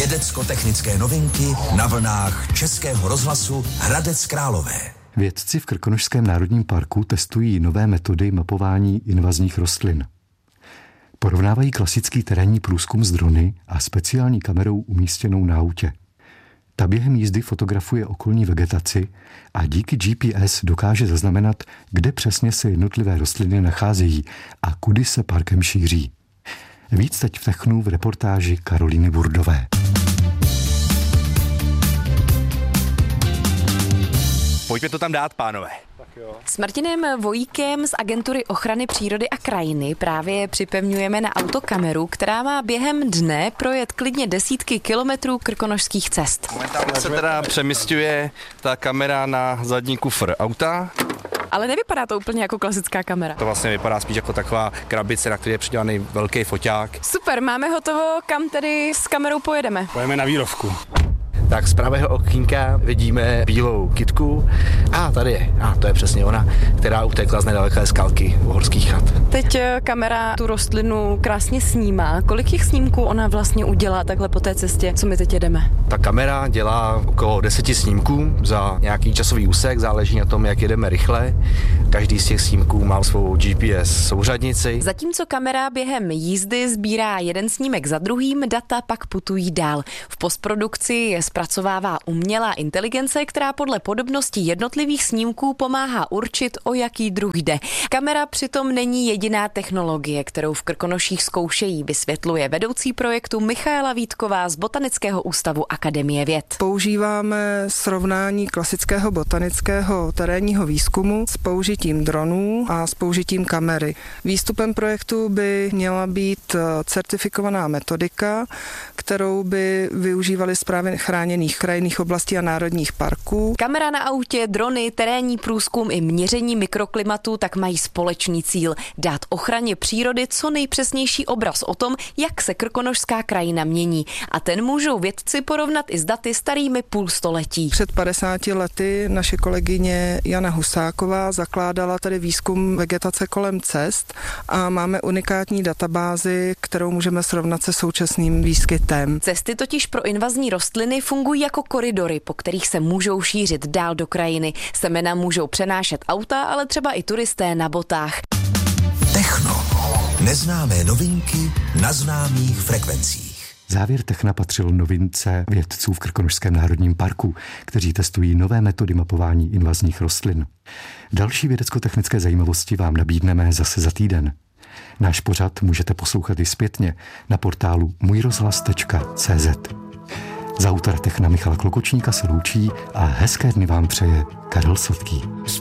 Vědecko-technické novinky na vlnách Českého rozhlasu Hradec Králové. Vědci v Krkonošském národním parku testují nové metody mapování invazních rostlin. Porovnávají klasický terénní průzkum z drony a speciální kamerou umístěnou na autě. Ta během jízdy fotografuje okolní vegetaci a díky GPS dokáže zaznamenat, kde přesně se jednotlivé rostliny nacházejí a kudy se parkem šíří. Víc teď v Technu v reportáži Karolíny Burdové. Pojďme to tam dát, pánové. S Martinem Vojíkem z Agentury ochrany přírody a krajiny právě připevňujeme na auto kameru, která má během dne projet klidně desítky kilometrů krkonošských cest. Momentálně se teda přemisťuje ta kamera na zadní kufr auta. Ale nevypadá to úplně jako klasická kamera. To vlastně vypadá spíš jako taková krabice, na které je přidělaný velký foťák. Super, máme hotovo, kam tedy s kamerou pojedeme? Pojedeme na výrovku. Tak z pravého okýnka vidíme bílou kytku. Tady je. To je přesně ona, která utekla z nedaleké skalky u horských chat. Teď kamera tu rostlinu krásně snímá. Kolik těch snímků ona vlastně udělá takhle po té cestě, co my teď jedeme? Ta kamera dělá okolo 10 snímků za nějaký časový úsek, záleží na tom, jak jedeme rychle. Každý z těch snímků má svou GPS souřadnici. Zatímco kamera během jízdy sbírá jeden snímek za druhým, data pak putují dál. V postprodukci je zpracovává umělá inteligence, která podle podobnosti jednotlivých snímků pomáhá určit, o jaký druh jde. Kamera přitom není jediná technologie, kterou v Krkonoších zkoušejí, vysvětluje vedoucí projektu Michaela Vítková z Botanického ústavu Akademie věd. Používáme srovnání klasického botanického terénního výzkumu s použitím dronů a s použitím kamery. Výstupem projektu by měla být certifikovaná metodika, kterou by využívali správy chráněných krajinných oblastí a národních parků. Kamera na autě, drony, terénní průzkum i měření mikroklimatu tak mají společný cíl dát ochraně přírody co nejpřesnější obraz o tom, jak se krkonošská krajina mění. A ten můžou vědci porovnat i s daty starými půl století. Před 50 lety naše kolegyně Jana Husáková zakládala tady výzkum vegetace kolem cest a máme unikátní databázi, kterou můžeme srovnat se současným výskytem. Cesty totiž pro invazní rostliny fungují jako koridory, po kterých se můžou šířit dál do krajiny. Semena můžou přenášet auta, ale třeba i turisté na botách. Techno. Neznámé novinky na známých frekvencích. Závěr Techna patřil novince vědců v Krkonošském národním parku, kteří testují nové metody mapování invazních rostlin. Další vědecko-technické zajímavosti vám nabídneme zase za týden. Náš pořad můžete poslouchat i zpětně na portálu můjrozhlas.cz. Za autora Techna Michala Klokočníka se loučí a hezké dny vám přeje Karel Sladký.